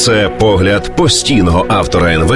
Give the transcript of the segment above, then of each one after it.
Це погляд постійного автора НВ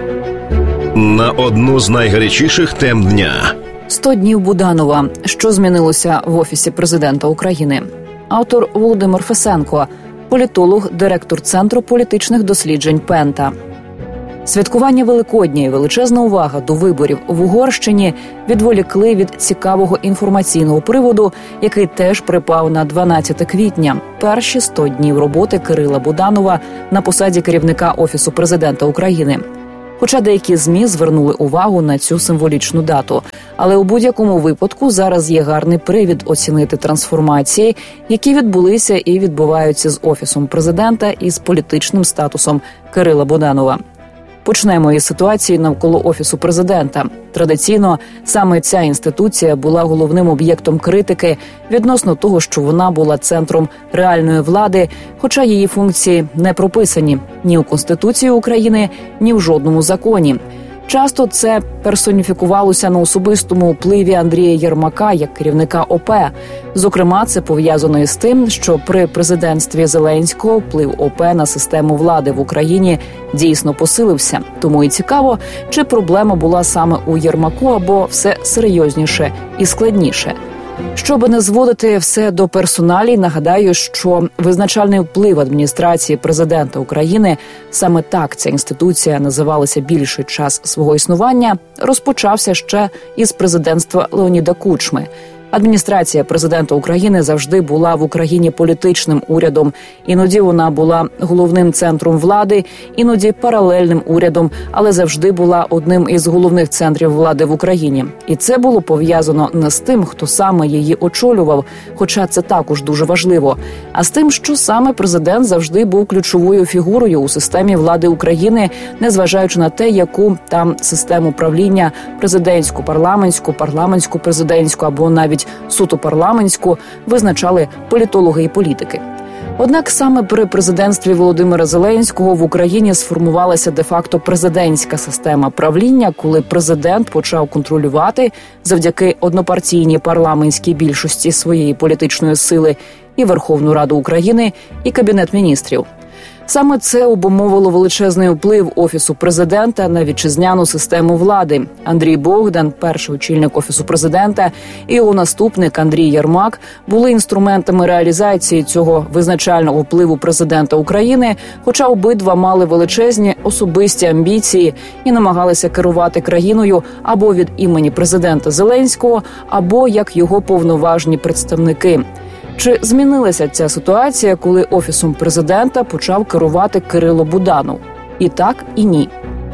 на одну з найгарячіших тем дня. 100 днів Буданова. Що змінилося в Офісі президента України? Автор Володимир Фесенко, політолог, директор Центру політичних досліджень Пента. Святкування Великодня і величезна увага до виборів в Угорщині відволікли від цікавого інформаційного приводу, який теж припав на 12 квітня – перші 100 днів роботи Кирила Буданова на посаді керівника Офісу президента України. Хоча деякі ЗМІ звернули увагу на цю символічну дату. Але у будь-якому випадку зараз є гарний привід оцінити трансформації, які відбулися і відбуваються з Офісом президента і з політичним статусом Кирила Буданова. Почнемо із ситуації навколо Офісу президента. Традиційно саме ця інституція була головним об'єктом критики відносно того, що вона була центром реальної влади, хоча її функції не прописані ні у Конституції України, ні в жодному законі. Часто це персоніфікувалося на особистому впливі Андрія Єрмака як керівника ОП. Зокрема, це пов'язано із тим, що при президентстві Зеленського вплив ОП на систему влади в Україні дійсно посилився. Тому і цікаво, чи проблема була саме у Єрмаку або все серйозніше і складніше. Щоб не зводити все до персоналій, нагадаю, що визначальний вплив адміністрації президента України, саме так ця інституція називалася більший час свого існування, розпочався ще із президентства Леоніда Кучми. Адміністрація президента України завжди була в Україні політичним урядом. Іноді вона була головним центром влади, іноді паралельним урядом, але завжди була одним із головних центрів влади в Україні. І це було пов'язано не з тим, хто саме її очолював, хоча це також дуже важливо, а з тим, що саме президент завжди був ключовою фігурою у системі влади України, незважаючи на те, яку там систему правління – президентську, парламентську, парламентську-президентську або навіть суто парламентську визначали політологи і політики. Однак саме при президентстві Володимира Зеленського в Україні сформувалася де-факто президентська система правління, коли президент почав контролювати завдяки однопартійній парламентській більшості своєї політичної сили і Верховну Раду України, і Кабінет міністрів. Саме це обумовило величезний вплив Офісу президента на вітчизняну систему влади. Андрій Богдан, перший очільник Офісу президента, і його наступник Андрій Єрмак були інструментами реалізації цього визначального впливу президента України, хоча обидва мали величезні особисті амбіції і намагалися керувати країною або від імені президента Зеленського, або як його повноважні представники. Чи змінилася ця ситуація, коли Офісом президента почав керувати Кирило Буданов? І так, і ні.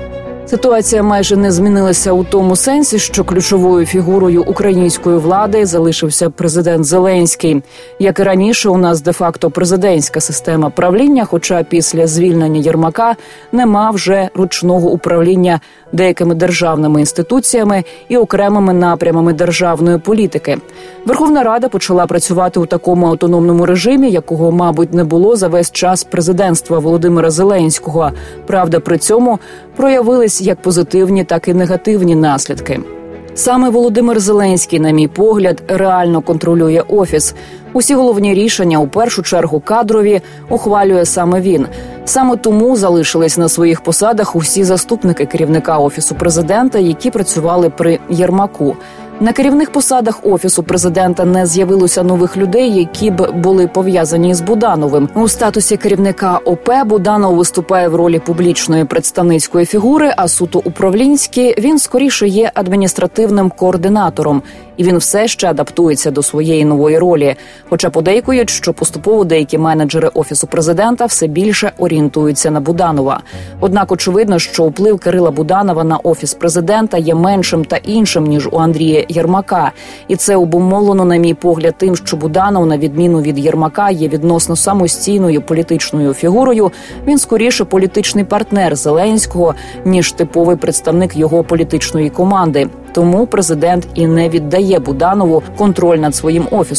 Ситуація майже не змінилася у тому сенсі, що ключовою фігурою української влади залишився президент Зеленський. Як і раніше, у нас де-факто президентська система правління, хоча після звільнення Єрмака нема вже ручного управління деякими державними інституціями і окремими напрямами державної політики. Верховна Рада почала працювати у такому автономному режимі, якого, мабуть, не було за весь час президентства Володимира Зеленського. Правда, при цьому проявились як позитивні, так і негативні наслідки. Саме Володимир Зеленський, на мій погляд, реально контролює Офіс. Усі головні рішення, у першу чергу кадрові, ухвалює саме він. Саме тому залишились на своїх посадах усі заступники керівника Офісу президента, які працювали при Єрмаку. На керівних посадах Офісу президента не з'явилося нових людей, які б були пов'язані з Будановим. У статусі керівника ОП Буданов виступає в ролі публічної представницької фігури, а суто управлінський він скоріше є адміністративним координатором. І він все ще адаптується до своєї нової ролі. Хоча подейкують, що поступово деякі менеджери Офісу президента все більше орієнтуються на Буданова. Однак очевидно, що вплив Кирила Буданова на Офіс президента є меншим та іншим, ніж у Андрія Єрмака. І це обумовлено, на мій погляд, тим, що Буданов, на відміну від Єрмака, є відносно самостійною політичною фігурою. Він скоріше політичний партнер Зеленського, ніж типовий представник його політичної команди. Тому президент і не віддає Буданову контроль над своїм Офісом.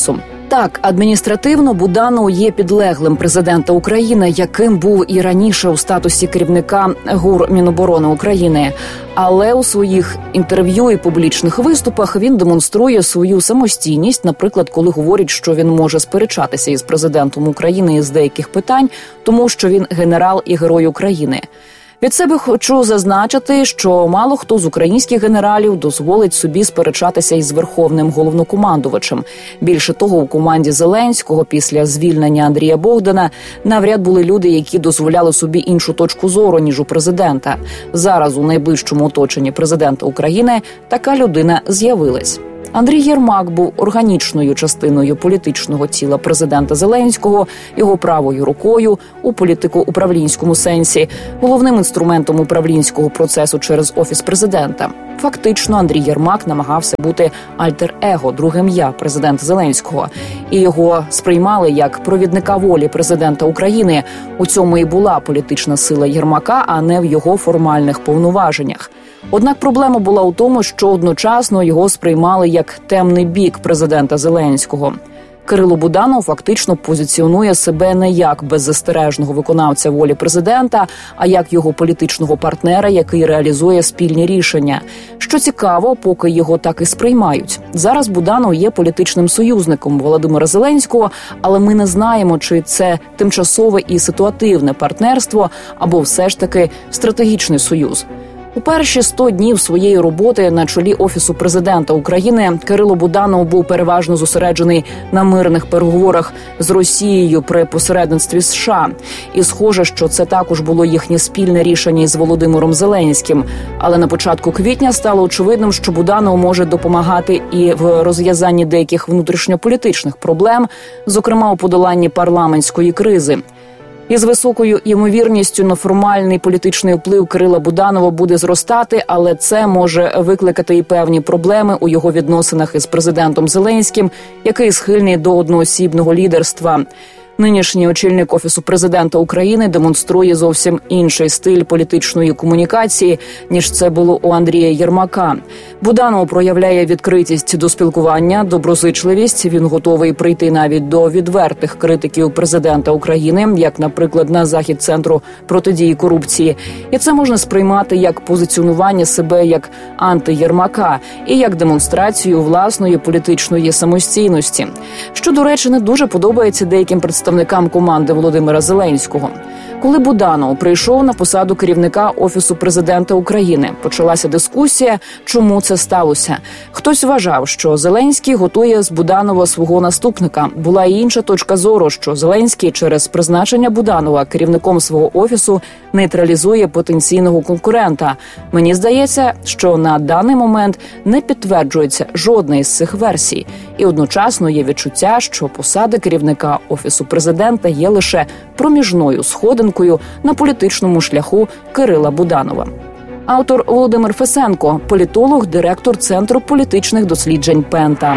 Так, адміністративно Буданов є підлеглим президента України, яким був і раніше у статусі керівника ГУР Міноборони України. Але у своїх інтерв'ю і публічних виступах він демонструє свою самостійність, наприклад, коли говорить, що він може сперечатися із президентом України із деяких питань, тому що він генерал і герой України. Від себе хочу зазначити, що мало хто з українських генералів дозволить собі сперечатися із верховним головнокомандувачем. Більше того, у команді Зеленського після звільнення Андрія Богдана навряд були люди, які дозволяли собі іншу точку зору, ніж у президента. Зараз у найближчому оточенні президента України така людина з'явилась. Андрій Єрмак був органічною частиною політичного тіла президента Зеленського, його правою рукою у політико-управлінському сенсі, головним інструментом управлінського процесу через Офіс президента. Фактично, Андрій Єрмак намагався бути альтер-его, другим «я» президента Зеленського. І його сприймали як провідника волі президента України. У цьому і була політична сила Єрмака, а не в його формальних повноваженнях. Однак проблема була у тому, що одночасно його сприймали як темний бік президента Зеленського. Кирило Буданов фактично позиціонує себе не як беззастережного виконавця волі президента, а як його політичного партнера, який реалізує спільні рішення. Що цікаво, поки його так і сприймають. Зараз Буданов є політичним союзником Володимира Зеленського, але ми не знаємо, чи це тимчасове і ситуативне партнерство, або все ж таки стратегічний союз. У перші 100 днів своєї роботи на чолі Офісу президента України Кирило Буданов був переважно зосереджений на мирних переговорах з Росією при посередництві США. І схоже, що це також було їхнє спільне рішення із Володимиром Зеленським. Але на початку квітня стало очевидним, що Буданов може допомагати і в розв'язанні деяких внутрішньополітичних проблем, зокрема у подоланні парламентської кризи. Із високою ймовірністю неформальний політичний вплив Кирила Буданова буде зростати, але це може викликати і певні проблеми у його відносинах із президентом Зеленським, який схильний до одноосібного лідерства. Нинішній очільник Офісу президента України демонструє зовсім інший стиль політичної комунікації, ніж це було у Андрія Єрмака. Буданов проявляє відкритість до спілкування, доброзичливість. Він готовий прийти навіть до відвертих критиків президента України, як, наприклад, на захід Центру протидії корупції. І це можна сприймати як позиціонування себе як анти-Єрмака і як демонстрацію власної політичної самостійності. Що, до речі, не дуже подобається деяким представникам команди Володимира Зеленського. Коли Буданов прийшов на посаду керівника Офісу президента України, почалася дискусія, чому це сталося. Хтось вважав, що Зеленський готує з Буданова свого наступника. Була і інша точка зору, що Зеленський через призначення Буданова керівником свого Офісу нейтралізує потенційного конкурента. Мені здається, що на даний момент не підтверджується жодна із цих версій. І одночасно є відчуття, що посада керівника Офісу президента є лише проміжною сходинкою на політичному шляху Кирила Буданова. Автор Володимир Фесенко, політолог, директор Центру політичних досліджень Пента.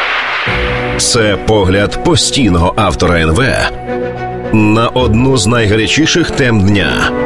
Це погляд постійного автора НВ на одну з найгарячіших тем дня.